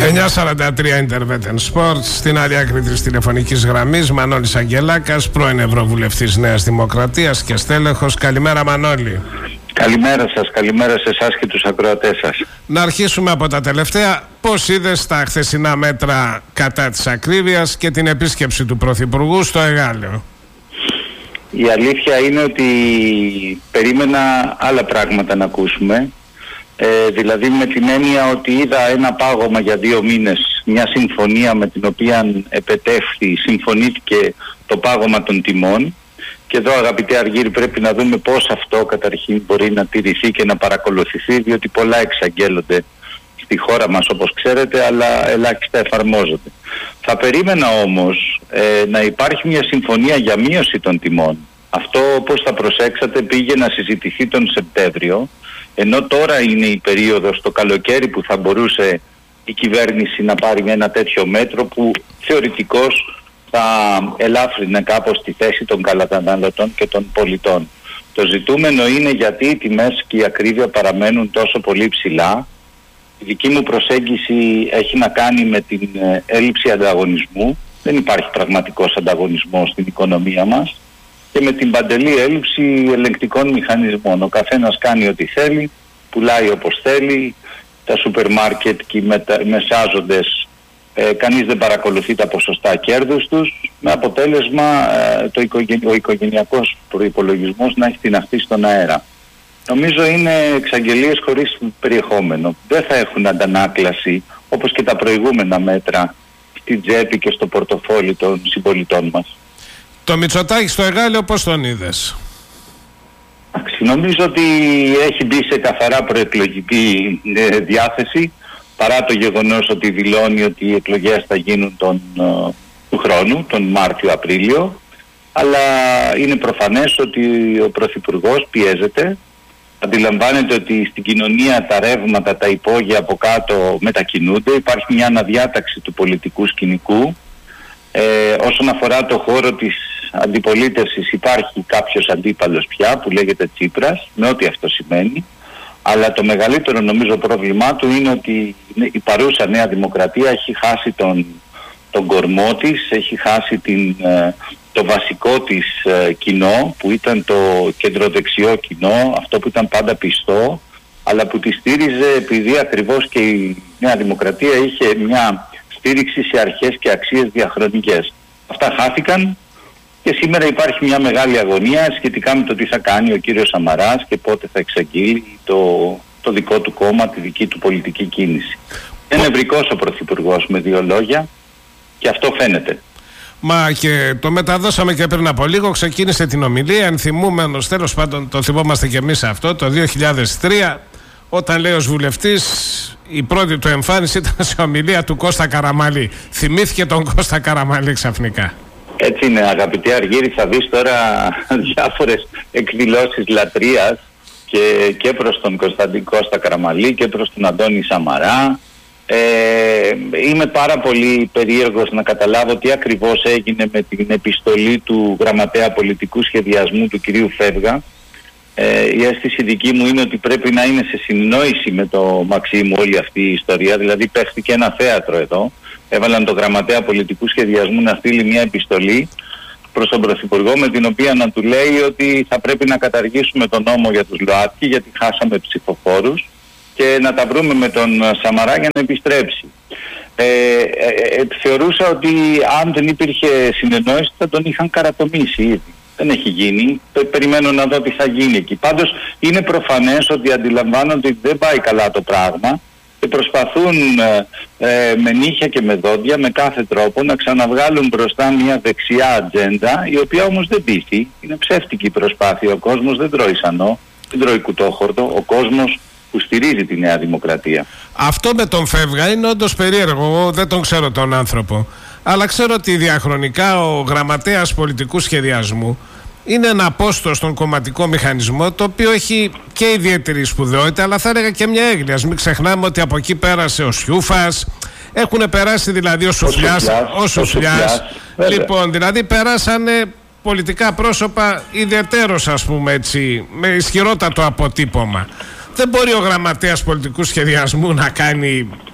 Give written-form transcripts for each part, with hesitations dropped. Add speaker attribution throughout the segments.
Speaker 1: 9:43 Interveten Sports. Στην άλλη άκρη της τηλεφωνικής γραμμής Μανώλης Αγγελάκας, πρώην Ευρωβουλευτής Νέας Δημοκρατίας και στέλεχος. Καλημέρα Μανώλη.
Speaker 2: Καλημέρα σας, καλημέρα σε εσάς και τους ακροατές σας.
Speaker 1: Να αρχίσουμε από τα τελευταία. Πώς είδες τα χθεσινά μέτρα κατά της ακρίβειας και την επίσκεψη του Πρωθυπουργού στο Εγάλεο?
Speaker 2: Η αλήθεια είναι ότι περίμενα άλλα πράγματα να ακούσουμε. Δηλαδή με την έννοια ότι είδα ένα πάγωμα για 2 μήνες, μια συμφωνία με την οποία συμφωνήθηκε το πάγωμα των τιμών. Και εδώ, αγαπητέ Αργύρη, πρέπει να δούμε πώς αυτό καταρχήν μπορεί να τηρηθεί και να παρακολουθηθεί, διότι πολλά εξαγγέλλονται στη χώρα μας, όπως ξέρετε, αλλά ελάχιστα εφαρμόζονται. Θα περίμενα όμως να υπάρχει μια συμφωνία για μείωση των τιμών. Αυτό, όπως θα προσέξατε, πήγε να συζητηθεί τον Σεπτέμβριο, ενώ τώρα είναι η περίοδος, το καλοκαίρι, που θα μπορούσε η κυβέρνηση να πάρει ένα τέτοιο μέτρο που θεωρητικώς θα ελάφρυνε κάπως τη θέση των καταναλωτών και των πολιτών. Το ζητούμενο είναι γιατί οι τιμές και η ακρίβεια παραμένουν τόσο πολύ ψηλά. Η δική μου προσέγγιση έχει να κάνει με την έλλειψη ανταγωνισμού. Δεν υπάρχει πραγματικός ανταγωνισμός στην οικονομία μας και με την παντελή έλλειψη ελεγκτικών μηχανισμών. Ο καθένας κάνει ό,τι θέλει, πουλάει όπως θέλει, τα σούπερ μάρκετ και οι μεσάζοντες, κανείς δεν παρακολουθεί τα ποσοστά κέρδους τους, με αποτέλεσμα ο οικογενειακός προϋπολογισμός να έχει τιναχθεί στον αέρα. Νομίζω είναι εξαγγελίες χωρίς περιεχόμενο. Δεν θα έχουν αντανάκλαση, όπως και τα προηγούμενα μέτρα, στην τσέπη και στο πορτοφόλι των συμπολιτών μας.
Speaker 1: Το Μητσοτάκη στο Εγάλεο πώς τον είδες?
Speaker 2: Νομίζω ότι έχει μπει σε καθαρά προεκλογική διάθεση, παρά το γεγονός ότι δηλώνει ότι οι εκλογές θα γίνουν του χρόνου, τον Μάρτιο-Απρίλιο, αλλά είναι προφανές ότι ο Πρωθυπουργός πιέζεται. Αντιλαμβάνεται ότι στην κοινωνία τα ρεύματα, τα υπόγεια από κάτω μετακινούνται. Υπάρχει μια αναδιάταξη του πολιτικού σκηνικού. Όσον αφορά το χώρο της αντιπολίτευσης, υπάρχει κάποιος αντίπαλος πια που λέγεται Τσίπρας, με ό,τι αυτό σημαίνει. Αλλά το μεγαλύτερο νομίζω πρόβλημά του είναι ότι η παρούσα Νέα Δημοκρατία έχει χάσει τον κορμό της, έχει χάσει το βασικό της κοινό, που ήταν το κεντροδεξιό κοινό, αυτό που ήταν πάντα πιστό, αλλά που τη στήριζε επειδή ακριβώς και η Νέα Δημοκρατία είχε μια στήριξη σε αρχές και αξίες διαχρονικές. Αυτά χάθηκαν και σήμερα υπάρχει μια μεγάλη αγωνία σχετικά με το τι θα κάνει ο κύριος Σαμαράς και πότε θα εξαγγείλει το δικό του κόμμα, τη δική του πολιτική κίνηση. Είναι νευρικός ο Πρωθυπουργός, με 2 λόγια, και αυτό φαίνεται.
Speaker 1: Μα και το μεταδώσαμε και πριν από λίγο. Ξεκίνησε την ομιλία ενθυμούμενος, τέλος πάντων το θυμόμαστε και εμείς αυτό, το 2003, όταν λέει ως βουλευτής η πρώτη του εμφάνιση ήταν σε ομιλία του Κώστα Καραμαλή. Θυμήθηκε τον Κώστα Καραμαλή ξαφνικά.
Speaker 2: Έτσι είναι, αγαπητέ Αργύρη, θα δεις τώρα διάφορες εκδηλώσεις λατρείας και προς τον Κώστα Καραμαλή και προς τον Αντώνη Σαμαρά. Είμαι πάρα πολύ περίεργος να καταλάβω τι ακριβώς έγινε με την επιστολή του γραμματέα πολιτικού σχεδιασμού του κυρίου Φεύγα. Η αίσθηση δική μου είναι ότι πρέπει να είναι σε συνεννόηση με το Μαξίμου όλη αυτή η ιστορία. Δηλαδή παίχτηκε ένα θέατρο εδώ. Έβαλαν το γραμματέα πολιτικού σχεδιασμού να στείλει μια επιστολή προς τον Πρωθυπουργό, με την οποία να του λέει ότι θα πρέπει να καταργήσουμε τον νόμο για τους ΛΟΑΤΚΙ γιατί χάσαμε ψηφοφόρους, και να τα βρούμε με τον Σαμαρά για να επιστρέψει. Θεωρούσα ότι αν δεν υπήρχε συνεννόηση θα τον είχαν καρατομήσει ήδη. Δεν έχει γίνει. Περιμένω να δω τι θα γίνει εκεί. Πάντως είναι προφανές ότι αντιλαμβάνονται ότι δεν πάει καλά το πράγμα και προσπαθούν με νύχια και με δόντια, με κάθε τρόπο, να ξαναβγάλουν μπροστά μια δεξιά ατζέντα, η οποία όμως δεν πείθει. Είναι ψεύτικη η προσπάθεια. Ο κόσμος δεν τρώει σανό, δεν τρώει κουτόχορτο. Ο κόσμος που στηρίζει τη Νέα Δημοκρατία. Αυτό
Speaker 1: με τον Φεύγα είναι όντως περίεργο. Εγώ δεν τον ξέρω τον άνθρωπο. Αλλά ξέρω ότι διαχρονικά ο γραμματέας πολιτικού σχεδιασμού είναι ένα απόστο στον κομματικό μηχανισμό, το οποίο έχει και ιδιαίτερη σπουδαιότητα, αλλά θα έλεγα και μια έγνοια. Μην ξεχνάμε ότι από εκεί πέρασε ο Σιούφας, έχουν περάσει δηλαδή ο Σουφλιάς. Λοιπόν, δηλαδή περάσανε πολιτικά πρόσωπα ιδιαιτέρως, ας πούμε έτσι, με ισχυρότατο αποτύπωμα. Δεν μπορεί ο γραμματέας πολιτικού σχεδιασμού να κάνει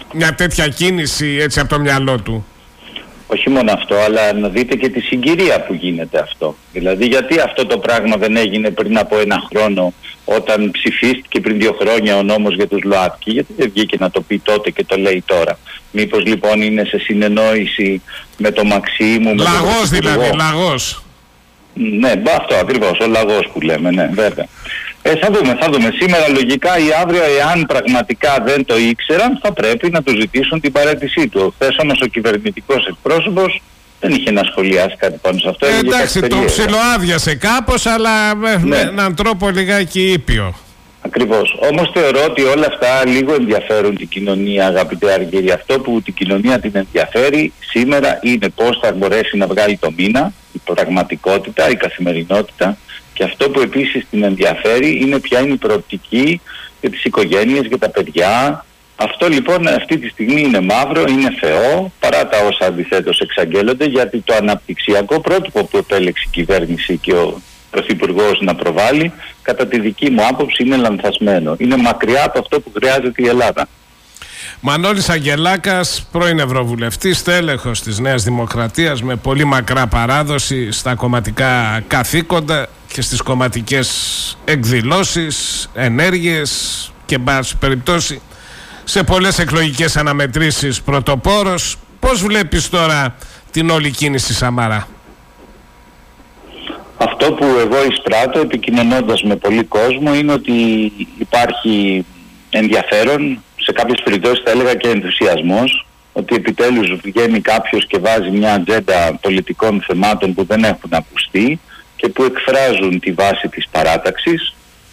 Speaker 1: μια τέτοια κίνηση έτσι από το μυαλό του?
Speaker 2: Όχι μόνο αυτό, αλλά να δείτε και τη συγκυρία που γίνεται αυτό. Δηλαδή, γιατί αυτό το πράγμα δεν έγινε πριν από 1 χρόνο, όταν ψηφίστηκε πριν 2 χρόνια ο νόμος για τους ΛΟΑΤΚΙ? Γιατί δεν βγήκε να το πει τότε και το λέει τώρα? Μήπως λοιπόν είναι σε συνεννόηση με το Μαξίμου?
Speaker 1: Λαγός δηλαδή, λαγός.
Speaker 2: Ναι, αυτό ακριβώς, ο λαγός που λέμε, ναι, βέβαια. Θα δούμε. Σήμερα λογικά ή αύριο, εάν πραγματικά δεν το ήξεραν, θα πρέπει να του ζητήσουν την παραίτησή του. Χθες όμως ο κυβερνητικός εκπρόσωπος δεν είχε να σχολιάσει κάτι πάνω σε αυτό.
Speaker 1: Εντάξει, τον ψιλοάδιασε κάπως, αλλά με έναν τρόπο λιγάκι ήπιο.
Speaker 2: Ακριβώς. Όμως θεωρώ ότι όλα αυτά λίγο ενδιαφέρουν την κοινωνία, αγαπητέ Αργύρη. Αυτό που την κοινωνία την ενδιαφέρει σήμερα είναι πώς θα μπορέσει να βγάλει το μήνα, η πραγματικότητα, η καθημερινότητα. Και αυτό που επίσης την ενδιαφέρει είναι ποια είναι η προοπτική για τις οικογένειες, για τα παιδιά. Αυτό λοιπόν αυτή τη στιγμή είναι μαύρο, είναι φαιό, παρά τα όσα αντιθέτως εξαγγέλλονται, γιατί το αναπτυξιακό πρότυπο που επέλεξε η κυβέρνηση και ο Πρωθυπουργός να προβάλλει, κατά τη δική μου άποψη είναι λανθασμένο. Είναι μακριά από αυτό που χρειάζεται η Ελλάδα.
Speaker 1: Μανώλης Αγγελάκας, πρώην Ευρωβουλευτής, τέλεχος της Νέας Δημοκρατίας, με πολύ μακρά παράδοση στα κομματικά καθήκοντα και στις κομματικές εκδηλώσεις, ενέργειες και εν πάση περιπτώσει σε πολλές εκλογικές αναμετρήσεις πρωτοπόρος. Πώς βλέπεις τώρα την όλη κίνηση Σαμαρά?
Speaker 2: Αυτό που εγώ εισπράττω επικοινωνώντας με πολύ κόσμο είναι ότι υπάρχει ενδιαφέρον, σε κάποιες περιπτώσεις θα έλεγα και ενθουσιασμός, ότι επιτέλους βγαίνει κάποιος και βάζει μια ατζέντα πολιτικών θεμάτων που δεν έχουν ακουστεί και που εκφράζουν τη βάση της παράταξης.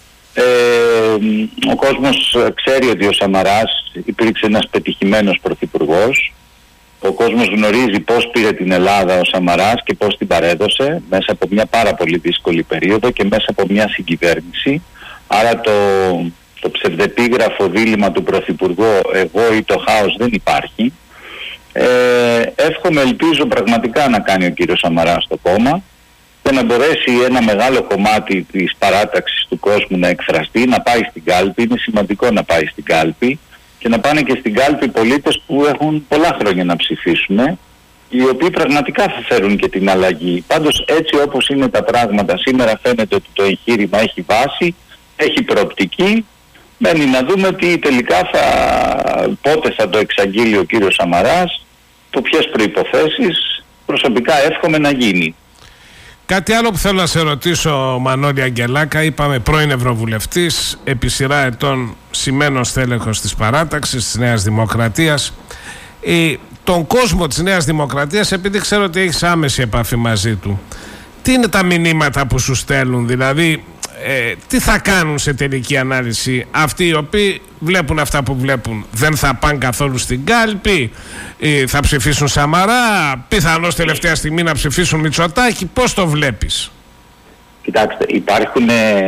Speaker 2: Ο κόσμος ξέρει ότι ο Σαμαράς υπήρξε ένας πετυχημένος πρωθυπουργός. Ο κόσμος γνωρίζει πώς πήρε την Ελλάδα ο Σαμαράς και πώς την παρέδωσε μέσα από μια πάρα πολύ δύσκολη περίοδο και μέσα από μια συγκυβέρνηση. Άρα το ψευδεπίγραφο δίλημμα του Πρωθυπουργού εγώ ή το χάος δεν υπάρχει. Εύχομαι, ελπίζω πραγματικά να κάνει ο κύριος Σαμαράς στο κόμμα και να μπορέσει ένα μεγάλο κομμάτι της παράταξης του κόσμου να εκφραστεί, να πάει στην κάλπη. Είναι σημαντικό να πάει στην κάλπη και να πάνε και στην κάλπη πολίτες που έχουν πολλά χρόνια να ψηφίσουν, οι οποίοι πραγματικά θα φέρουν και την αλλαγή. Πάντως έτσι όπως είναι τα πράγματα σήμερα φαίνεται ότι το εγχείρημα έχει βάση, έχει προοπτική. Μένει να δούμε τι τελικά πότε θα το εξαγγείλει ο κύριος Σαμαράς, το ποιες προϋποθέσεις. Προσωπικά εύχομαι να γίνει.
Speaker 1: Κάτι άλλο που θέλω να σε ρωτήσω, Μανώλη Αγγελάκα, είπαμε πρώην Ευρωβουλευτής, επί σειρά ετών σημαίνος τέλεχος της παράταξης της Νέας Δημοκρατίας. Τον κόσμο της Νέας Δημοκρατίας, επειδή ξέρω ότι έχεις άμεση επαφή μαζί του, τι είναι τα μηνύματα που σου στέλνουν? Δηλαδή τι θα κάνουν σε τελική ανάλυση αυτοί οι οποίοι βλέπουν αυτά που βλέπουν? Δεν θα πάνε καθόλου στην κάλπη? Θα ψηφίσουν Σαμαρά? Πιθανώς τελευταία στιγμή να ψηφίσουν Μητσοτάκη? Πώς το βλέπεις?
Speaker 2: Κοιτάξτε, υπάρχουν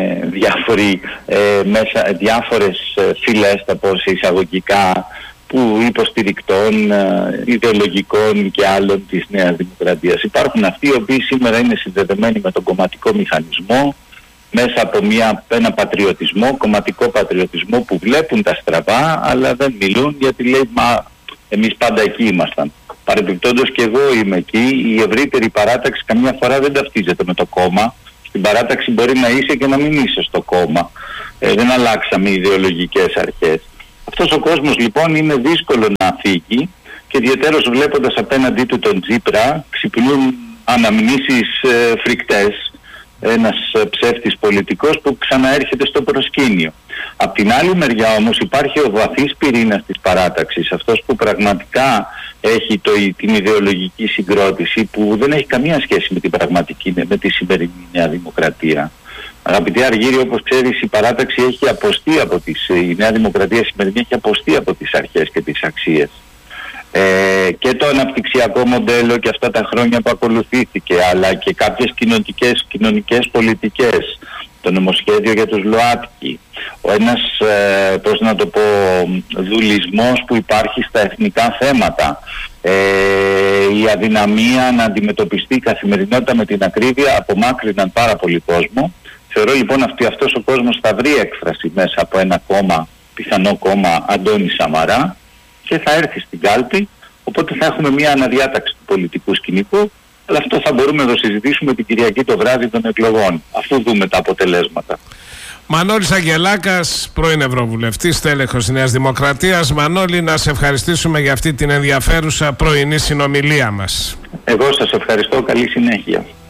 Speaker 2: διάφορες φυλές, θα πω σε εισαγωγικά, που υποστηρικτών, ιδεολογικών και άλλων της Νέας Δημοκρατίας. Υπάρχουν αυτοί οι οποίοι σήμερα είναι συνδεδεμένοι με τον κομματικό μηχανισμό, μέσα από ένα πατριωτισμό, κομματικό πατριωτισμό, που βλέπουν τα στραβά αλλά δεν μιλούν, γιατί λέει εμείς πάντα εκεί ήμασταν. Παρεμπιπτόντως και εγώ είμαι εκεί. Η ευρύτερη παράταξη καμιά φορά δεν ταυτίζεται με το κόμμα. Στην παράταξη μπορεί να είσαι και να μην είσαι στο κόμμα. Δεν αλλάξαμε ιδεολογικές αρχές. Αυτός ο κόσμος λοιπόν είναι δύσκολο να φύγει και ιδιαίτερως βλέποντας απέναντί του τον Τσίπρα ξυπνούν αναμνήσεις φρικτές. Ένας ψεύτης πολιτικός που ξαναέρχεται στο προσκήνιο. Απ' την άλλη μεριά όμως υπάρχει ο βαθύς πυρήνας της παράταξης, αυτός που πραγματικά έχει την ιδεολογική συγκρότηση, που δεν έχει καμία σχέση με την πραγματική, με τη σημερινή Νέα Δημοκρατία. Αγαπητέ Αργύρη, όπως ξέρεις, η παράταξη έχει αποστεί από η Νέα Δημοκρατία σημερινή έχει αποστεί από τις αρχές και τις αξίες. Και το αναπτυξιακό μοντέλο και αυτά τα χρόνια που ακολουθήθηκε, αλλά και κάποιες κοινωνικές πολιτικές, το νομοσχέδιο για τους ΛΟΑΤΚΙ, ένας δουλισμός που υπάρχει στα εθνικά θέματα, η αδυναμία να αντιμετωπιστεί η καθημερινότητα με την ακρίβεια, απομάκρυναν πάρα πολύ κόσμο. Θεωρώ λοιπόν αυτός ο κόσμος θα βρει έκφραση μέσα από ένα κόμμα, πιθανό κόμμα Αντώνη Σαμαρά. και θα έρθει στην κάλπη, οπότε θα έχουμε μια αναδιάταξη του πολιτικού σκηνικού, αλλά αυτό θα μπορούμε να το συζητήσουμε την Κυριακή το βράδυ των εκλογών, αφού δούμε τα αποτελέσματα.
Speaker 1: Μανώλης Αγγελάκας, πρώην Ευρωβουλευτής, τέλεχος της Νέας Δημοκρατίας. Μανώλη, να σε ευχαριστήσουμε για αυτή την ενδιαφέρουσα πρωινή συνομιλία μας.
Speaker 2: Εγώ σας ευχαριστώ, καλή συνέχεια.